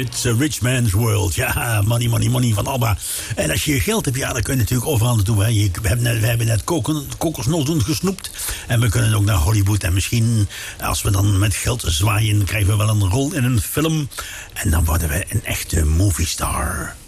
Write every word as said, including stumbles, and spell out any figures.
It's a rich man's world. Ja, money, money, money van ABBA. En als je geld hebt, ja, dan kun je natuurlijk overal naartoe. Hè. Je, we hebben net, we hebben net kokosnoten gesnoept. En we kunnen ook naar Hollywood. En misschien, als we dan met geld zwaaien, krijgen we wel een rol in een film. En dan worden we een echte movie star.